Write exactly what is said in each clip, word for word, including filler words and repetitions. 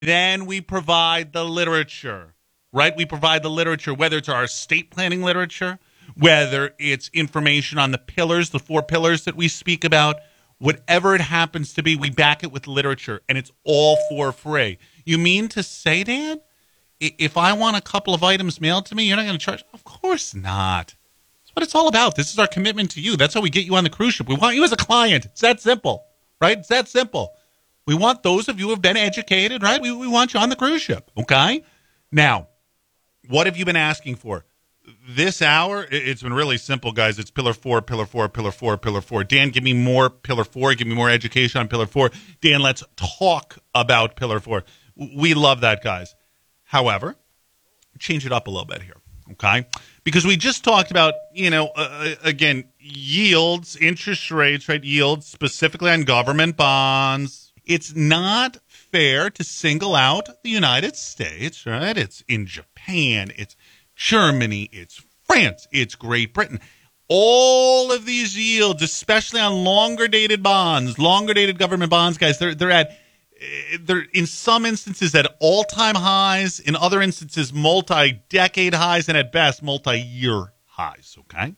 Then we provide the literature, right? We provide the literature, whether it's our estate planning literature, whether it's information on the pillars, the four pillars that we speak about, whatever it happens to be, we back it with literature, and it's all for free. You mean to say, Dan, if I want a couple of items mailed to me, you're not going to charge? Of course not. That's what it's all about. This is our commitment to you. That's how we get you on the cruise ship. We want you as a client. It's that simple, right? It's that simple. We want those of you who have been educated, right? We, we want you on the cruise ship, okay? Now, what have you been asking for? This hour, it's been really simple, guys. It's pillar four, pillar four, pillar four, pillar four. Dan, give me more pillar four. Give me more education on pillar four. Dan, let's talk about pillar four. We love that, guys. However, change it up a little bit here, okay? Because we just talked about, you know, uh, again, yields, interest rates, right? Yields specifically on government bonds. It's not fair to single out the United States, right? It's in Japan, it's Germany, it's France, it's Great Britain. All of these yields, especially on longer dated bonds, longer dated government bonds, guys, they're they're at they're in some instances at all-time highs, in other instances multi-decade highs, and at best multi-year highs, okay?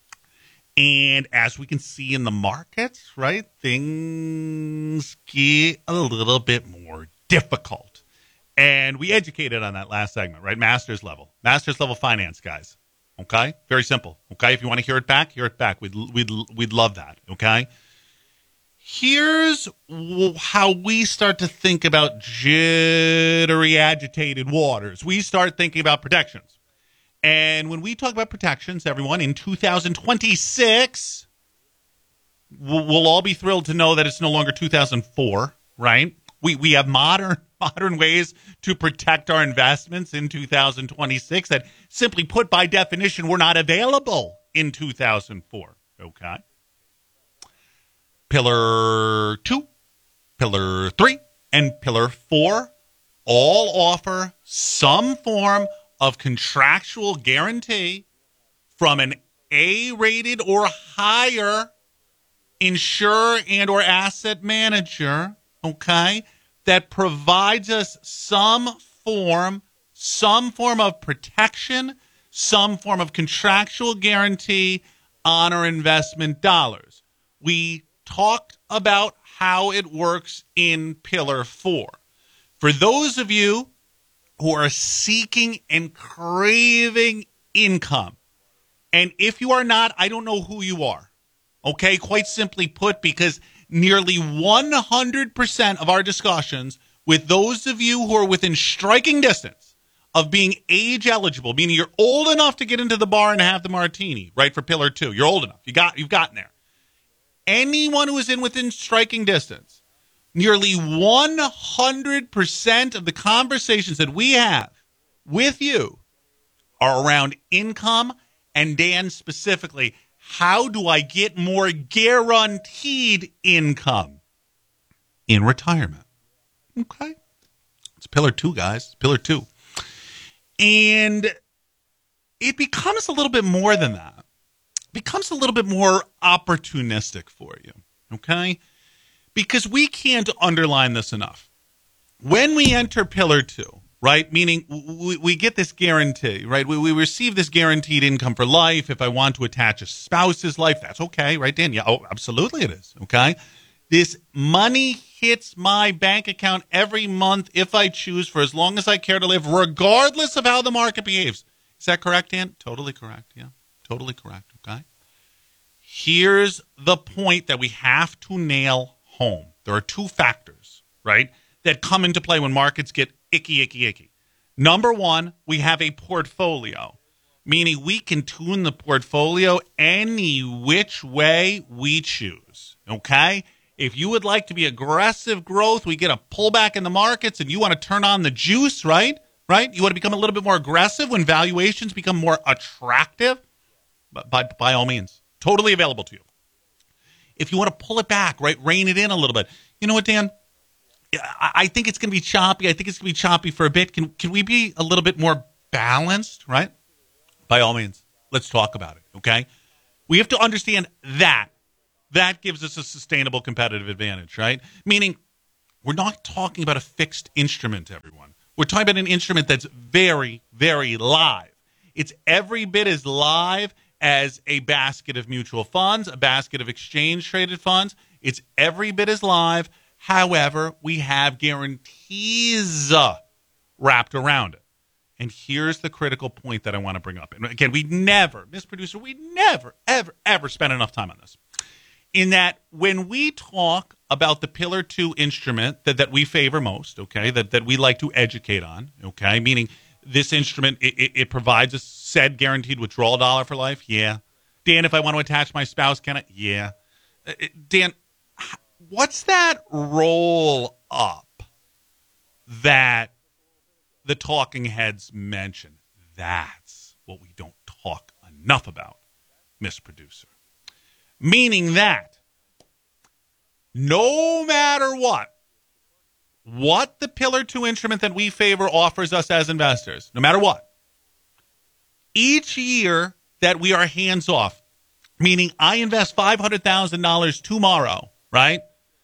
And as we can see in the markets, right, things get a little bit more difficult. And we educated on that last segment, right? Master's level. Master's level finance, guys. Okay? Very simple. Okay? If you want to hear it back, hear it back. We'd, we'd, we'd love that. Okay? Here's how we start to think about jittery, agitated waters. We start thinking about protections. And when we talk about protections, everyone, in two thousand twenty-six, we'll all be thrilled to know that it's no longer two thousand four, right? We we have modern modern ways to protect our investments in two thousand twenty-six that, simply put, by definition, were not available in two thousand four, okay? Pillar two, Pillar three, and Pillar four all offer some form of contractual guarantee from an A-rated or higher insurer and or asset manager, okay, that provides us some form, some form of protection, some form of contractual guarantee on our investment dollars. We talked about how it works in Pillar four. For those of you who are seeking and craving income, and if you are not, I don't know who you are, okay? Quite simply put, because nearly one hundred percent of our discussions with those of you who are within striking distance of being age eligible, meaning you're old enough to get into the bar and have the martini, right, for Pillar two. You're old enough. You got, you've gotten there. Anyone who is in within striking distance, nearly one hundred percent of the conversations that we have with you are around income, and Dan specifically, how do I get more guaranteed income in retirement? Okay. It's Pillar two, guys. Pillar two. And it becomes a little bit more than that. It becomes a little bit more opportunistic for you, okay? Because we can't underline this enough. When we enter Pillar two, right, meaning we, we get this guarantee, right? We, we receive this guaranteed income for life. If I want to attach a spouse's life, that's okay, right, Dan? Yeah, oh, absolutely it is, okay? This money hits my bank account every month if I choose, for as long as I care to live, regardless of how the market behaves. Is that correct, Dan? Totally correct, yeah. Totally correct, okay? Here's the point that we have to nail home. There are two factors, right, that come into play when markets get icky, icky, icky. Number one, we have a portfolio, meaning we can tune the portfolio any which way we choose, okay? If you would like to be aggressive growth, we get a pullback in the markets and you want to turn on the juice, right? Right? You want to become a little bit more aggressive when valuations become more attractive? By, by, by all means, totally available to you. If you want to pull it back, right, rein it in a little bit. You know what, Dan? I, I think it's going to be choppy. I think it's going to be choppy for a bit. Can, can we be a little bit more balanced, right? By all means, let's talk about it, okay? We have to understand that. That gives us a sustainable competitive advantage, right? Meaning, we're not talking about a fixed instrument, everyone. We're talking about an instrument that's very, very live. It's every bit as live as a basket of mutual funds, a basket of exchange-traded funds. It's every bit as live. However, we have guarantees uh, wrapped around it. And here's the critical point that I want to bring up. And again, we never, Miss Producer, we never, ever, ever spend enough time on this. In that when we talk about the Pillar two instrument that, that we favor most, okay, that, that we like to educate on, okay, meaning this instrument, it, it, it provides a said guaranteed withdrawal dollar for life, yeah. Dan, if I want to attach my spouse, can I? Yeah. Uh, Dan, what's that roll up that the talking heads mention? That's what we don't talk enough about, Miss Producer. Meaning that no matter what, what the Pillar two instrument that we favor offers us as investors, no matter what, each year that we are hands off, meaning I invest five hundred thousand dollars tomorrow, right?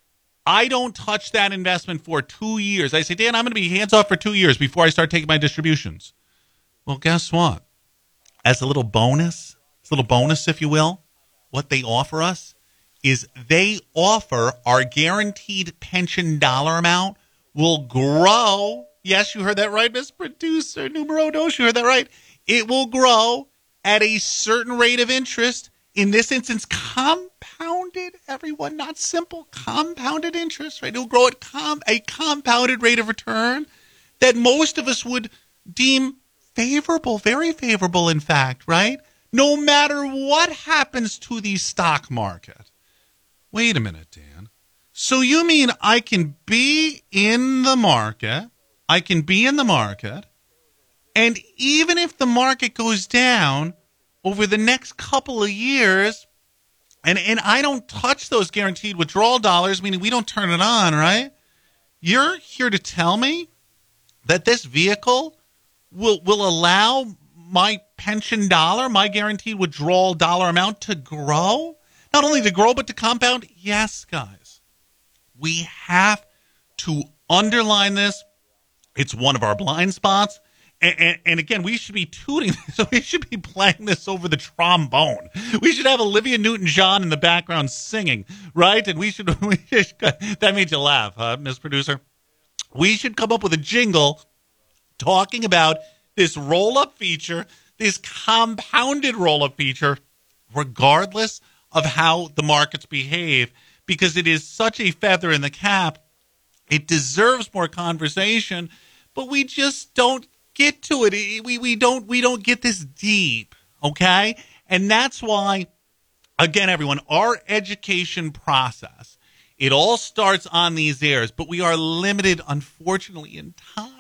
I don't touch that investment for two years. I say, Dan, I'm going to be hands off for two years before I start taking my distributions. Well, guess what? As a little bonus, as a little bonus, if you will, what they offer us is they offer our guaranteed pension dollar amount will grow. Yes, you heard that right, Miss Producer. Numero dos, you heard that right. It will grow at a certain rate of interest. In this instance, compounded, everyone, not simple, compounded interest, right? It will grow at com- a compounded rate of return that most of us would deem favorable, very favorable, in fact, right? No matter what happens to the stock market. Wait a minute, Dan. So you mean I can be in the market, I can be in the market, and even if the market goes down over the next couple of years, and, and I don't touch those guaranteed withdrawal dollars, meaning we don't turn it on, right? You're here to tell me that this vehicle will will allow my pension dollar, my guaranteed withdrawal dollar amount to grow? Not only to grow, but to compound? Yes, guys. We have to underline this. It's one of our blind spots. And, and, and again, we should be tooting this. We should be playing this over the trombone. We should have Olivia Newton-John in the background singing, right? And we should, we should that made you laugh, huh, Miss Producer? We should come up with a jingle talking about this roll-up feature, this compounded roll-up feature, regardless of how the markets behave, because it is such a feather in the cap. It deserves more conversation, but we just don't get to it. We we don't we don't get this deep, okay? And that's why, again, everyone, our education process, it all starts on these airs, but we are limited, unfortunately, in time.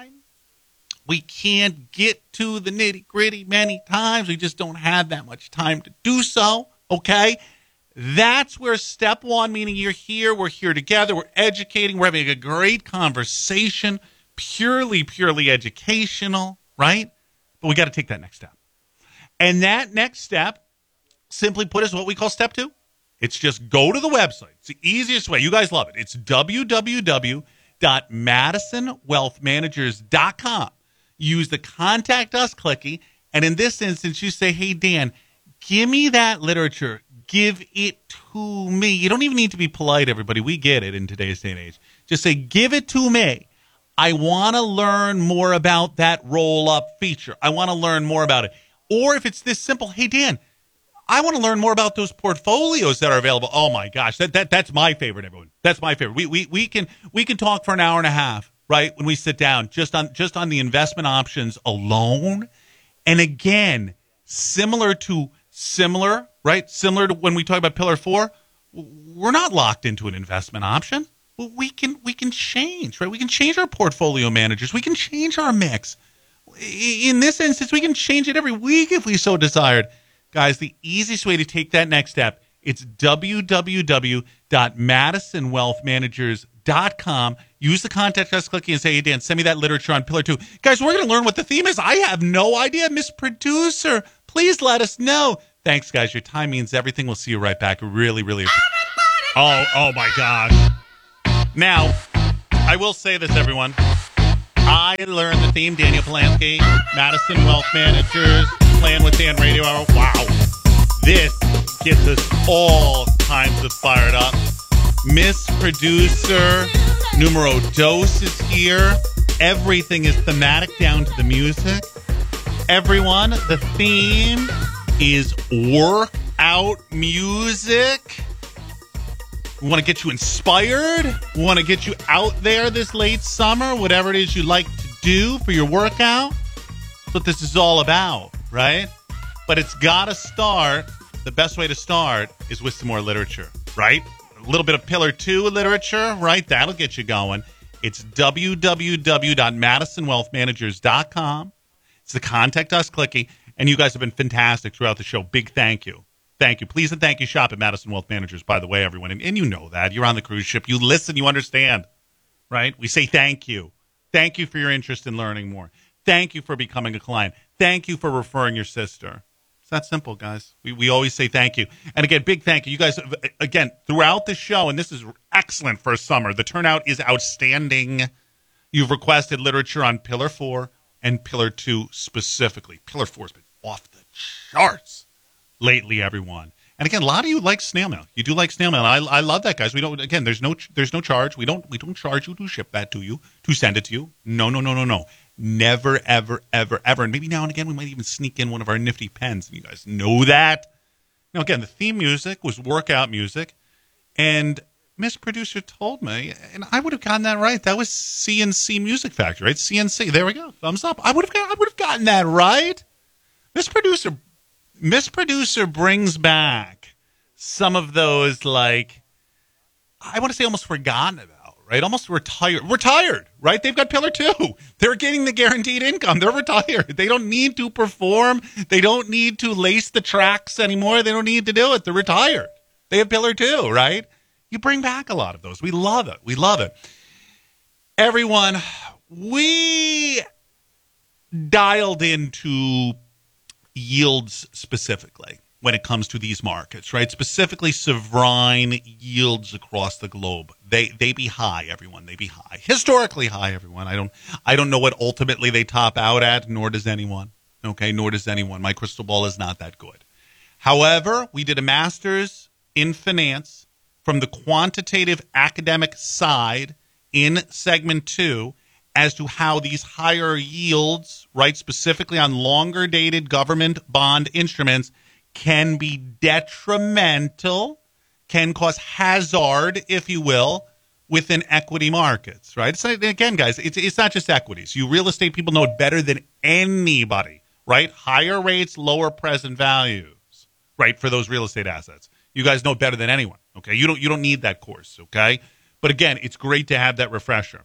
We can't get to the nitty-gritty many times. We just don't have that much time to do so, okay? That's where step one, meaning you're here, we're here together, we're educating, we're having a great conversation, purely, purely educational, right? But we got to take that next step. And that next step, simply put, is what we call step two. It's just go to the website. It's the easiest way. You guys love it. It's w w w dot madison wealth managers dot com. Use the Contact Us clicky, and in this instance, you say, hey, Dan, give me that literature. Give it to me. You don't even need to be polite, everybody. We get it in today's day and age. Just say, give it to me. I want to learn more about that roll-up feature. I want to learn more about it. Or if it's this simple, hey, Dan, I want to learn more about those portfolios that are available. Oh, my gosh, that that that's my favorite, everyone. That's my favorite. We we we can we can talk for an hour and a half, right, when we sit down, just on just on the investment options alone. And again, similar to similar, right, similar to when we talk about Pillar four, we're not locked into an investment option. We can we can change, right? We can change our portfolio managers. We can change our mix. In this instance, we can change it every week if we so desired. Guys, the easiest way to take that next step, it's w w w dot madison wealth managers dot com. Use the Contact Us clicky and say, hey, Dan, send me that literature on Pillar two. Guys, we're going to learn what the theme is. I have no idea. Miss Producer, please let us know. Thanks, guys. Your time means everything. We'll see you right back. Really, really. Oh, oh, my gosh. Now, I will say this, everyone. I learned the theme, Daniel Polanski, Madison Wealth Managers, playing with Dan Radio Hour. Wow. This gets us all kinds of fired up. Miss Producer Numero Dos is here. Everything is thematic down to the music. Everyone, the theme is workout music. We want to get you inspired. We want to get you out there this late summer, whatever it is you like to do for your workout. That's what this is all about, right? But it's got to start. The best way to start is with some more literature, right? A little bit of Pillar two literature, right? That'll get you going. It's w w w dot madison wealth managers dot com. It's the Contact Us clicky. And you guys have been fantastic throughout the show. Big thank you. Thank you. Please and thank you. Shop at Madison Wealth Managers, by the way, everyone. And, and you know that. You're on the cruise ship. You listen. You understand, right? We say thank you. Thank you for your interest in learning more. Thank you for becoming a client. Thank you for referring your sister. It's that simple, guys. We we always say thank you. And again, big thank you. You guys, again, throughout the show, and this is excellent for summer. The turnout is outstanding. You've requested literature on Pillar four and Pillar two specifically. Pillar four has been off the charts lately, everyone. And again, a lot of you like snail mail. You do like snail mail. And I I love that, guys. We don't again. There's no there's no charge. We don't we don't charge you to ship that to you, to send it to you. No no no no no. Never ever ever ever. And maybe now and again we might even sneak in one of our nifty pens. And you guys know that. Now again, the theme music was workout music, and Miss Producer told me, and I would have gotten that right. That was C N C Music Factory, right? C N C. There we go. Thumbs up. I would have got, I would have gotten that right. Miss Producer. Miss Producer brings back some of those, like, I want to say almost forgotten about, right? Almost retired. Retired, right? They've got Pillar two. They're getting the guaranteed income. They're retired. They don't need to perform. They don't need to lace the tracks anymore. They don't need to do it. They're retired. They have Pillar two, right? You bring back a lot of those. We love it. We love it. Everyone, we dialed into yields specifically when it comes to these markets, right? Specifically sovereign yields across the globe. They they be high, everyone. They be high. Historically high, everyone. I don't I don't know what ultimately they top out at, nor does anyone. Okay, nor does anyone. My crystal ball is not that good. However, we did a master's in finance from the quantitative academic side in segment two as to how these higher yields, right, specifically on longer dated government bond instruments, can be detrimental, can cause hazard, if you will, within equity markets, right? It's not, again, guys, it's, it's not just equities. You real estate people know it better than anybody, right? Higher rates, lower present values, right, for those real estate assets. You guys know it better than anyone, okay? You don't, you don't need that course, okay? But again, it's great to have that refresher.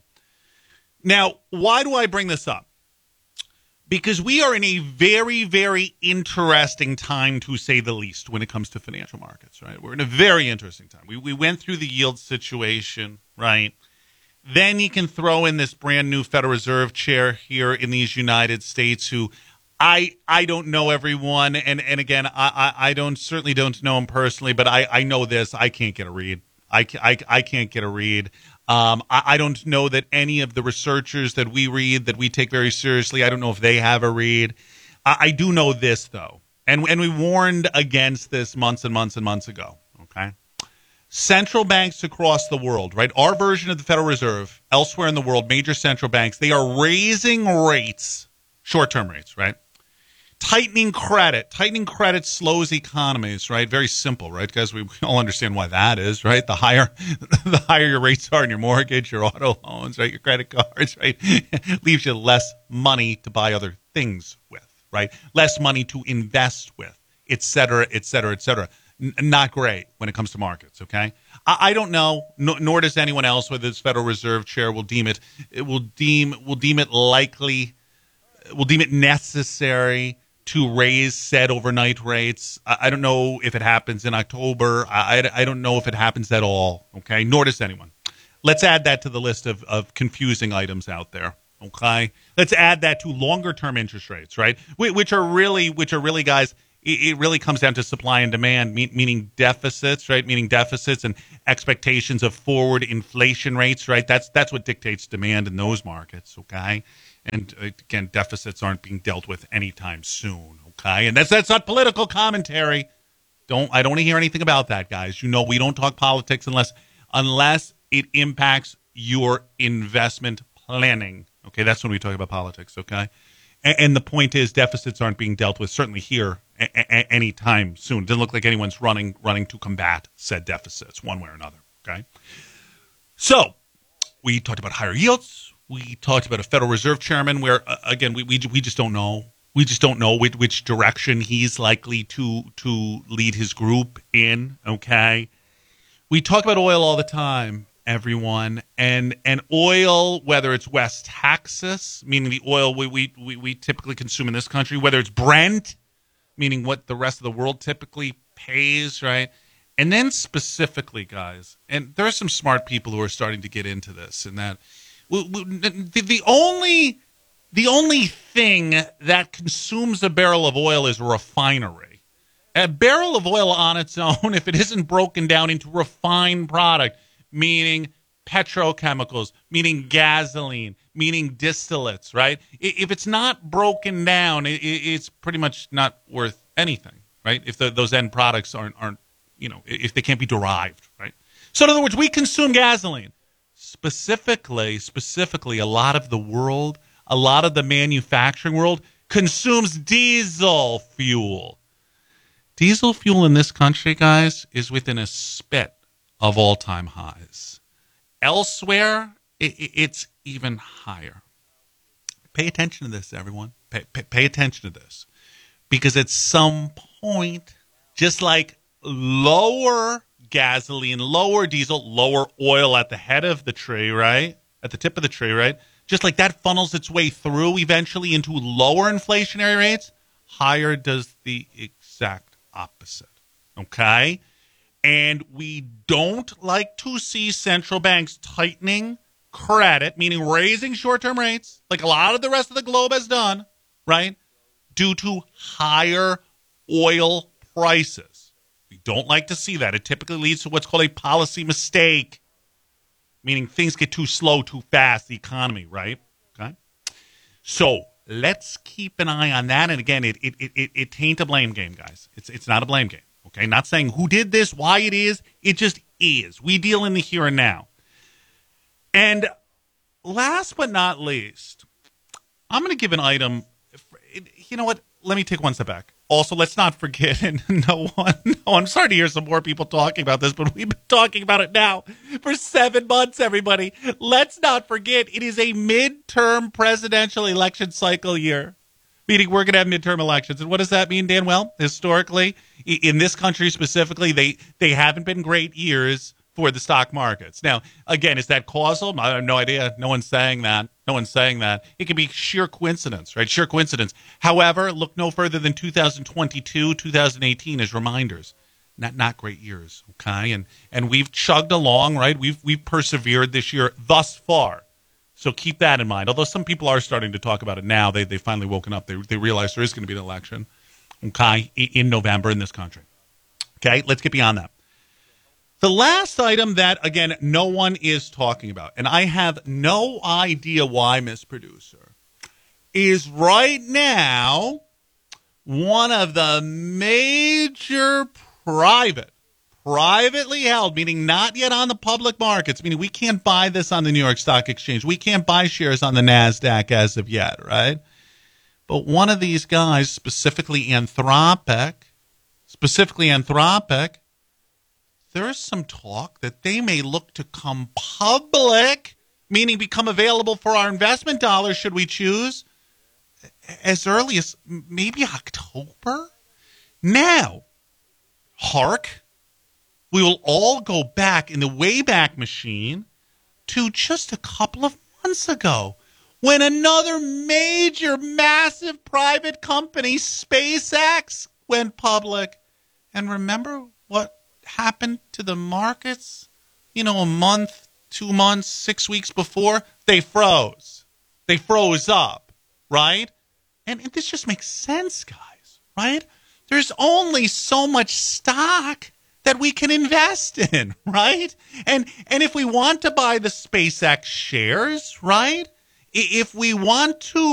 Now, why do I bring this up? Because we are in a very, very interesting time, to say the least, when it comes to financial markets, right? We're in a very interesting time. We we went through the yield situation, right? Then you can throw in this brand new Federal Reserve chair here in these United States who I I don't know everyone. And, and again, I, I, I don't certainly don't know him personally, but I, I know this. I can't get a read. I, I, I can't get a read. Um, I, I don't know that any of the researchers that we read, that we take very seriously, I don't know if they have a read. I, I do know this, though, and, and we warned against this months and months and months ago, okay? Central banks across the world, right? Our version of the Federal Reserve, elsewhere in the world, major central banks, they are raising rates, short-term rates, right? Tightening credit. Tightening credit slows economies, right? Very simple, right, guys? We all understand why that is, right? The higher the higher your rates are in your mortgage, your auto loans, right, your credit cards, right, leaves you less money to buy other things with, right? Less money to invest with, et cetera, et cetera, et cetera. N- not great when it comes to markets, okay? I, I don't know, no, nor does anyone else, whether this Federal Reserve chair will deem it, it will deem will deem it likely, will deem it necessary to raise said overnight rates. I, I don't know if it happens in October. I, I, I don't know if it happens at all, okay? Nor does anyone. Let's add that to the list of, of confusing items out there, okay? Let's add that to longer-term interest rates, right? Which are really, which are really, guys, it, it really comes down to supply and demand, me- meaning deficits, right? Meaning deficits and expectations of forward inflation rates, right? That's that's what dictates demand in those markets, okay? And uh, again, deficits aren't being dealt with anytime soon, okay? And that's that's not political commentary. Don't I don't want to hear anything about that, guys. You know we don't talk politics unless unless it impacts your investment planning. Okay, that's when we talk about politics, okay? And, and the point is deficits aren't being dealt with, certainly here, a- a- anytime soon. It doesn't look like anyone's running running to combat said deficits one way or another, okay? So we talked about higher yields. We talked about a Federal Reserve chairman where, uh, again, we, we we just don't know. We just don't know which, which direction he's likely to to lead his group in, okay? We talk about oil all the time, everyone, and and oil, whether it's West Texas, meaning the oil we, we, we, we typically consume in this country, whether it's Brent, meaning what the rest of the world typically pays, right? And then specifically, guys, and there are some smart people who are starting to get into this, and that we, we, the, the only... The only thing that consumes a barrel of oil is a refinery. A barrel of oil on its own, if it isn't broken down into refined product, meaning petrochemicals, meaning gasoline, meaning distillates, right? If it's not broken down, it's pretty much not worth anything, right? If the, those end products aren't, aren't, you know, if they can't be derived, right? So in other words, we consume gasoline. Specifically, specifically, a lot of the world... A lot of the manufacturing world consumes diesel fuel. Diesel fuel in this country, guys, is within a spit of all-time highs. Elsewhere, it's even higher. Pay attention to this, everyone. Pay, pay, pay attention to this. Because at some point, just like lower gasoline, lower diesel, lower oil at the head of the tree, right? At the tip of the tree, right? Just like that funnels its way through eventually into lower inflationary rates, higher does the exact opposite, okay? And we don't like to see central banks tightening credit, meaning raising short-term rates, like a lot of the rest of the globe has done, right, due to higher oil prices. We don't like to see that. It typically leads to what's called a policy mistake, meaning things get too slow, too fast, the economy, right? Okay. So let's keep an eye on that. And again, it it it, it ain't a blame game, guys. It's it's not a blame game. Okay. Not saying who did this, why it is. It just is. We deal in the here and now. And last but not least, I'm going to give an item. You know what? Let me take one step back. Also, let's not forget, and no one, no, I'm sorry to hear some more people talking about this, but we've been talking about it now for seven months, everybody. Let's not forget, it is a midterm presidential election cycle year, meaning we're going to have midterm elections. And what does that mean, Dan? Well, historically, in this country specifically, they, they haven't been great years for the stock markets. Now, again, is that causal? I have no idea. No one's saying that. No one's saying that. It could be sheer coincidence, right? Sheer coincidence. However, look no further than two thousand twenty-two, two thousand eighteen as reminders. Not not great years, okay? And and we've chugged along, right? We've we've persevered this year thus far. So keep that in mind. Although some people are starting to talk about it now. They they finally woken up. They they realize there is going to be an election, okay, in November in this country. Okay, let's get beyond that. The last item that, again, no one is talking about, and I have no idea why, Miss Producer, is right now one of the major private, privately held, meaning not yet on the public markets, meaning we can't buy this on the New York Stock Exchange. We can't buy shares on the NASDAQ as of yet, right? But one of these guys, specifically Anthropic, specifically Anthropic, there's some talk that they may look to come public, meaning become available for our investment dollars should we choose, as early as maybe October. Now, hark, we will all go back in the Wayback Machine to just a couple of months ago when another major, massive private company, SpaceX, went public. And remember what happened to the markets, you know, a month, two months, six weeks before? They froze. They froze up, right? And, and this just makes sense, guys, right? there's only so much stock that we can invest in, right? And and if we want to buy the SpaceX shares, right? If we want to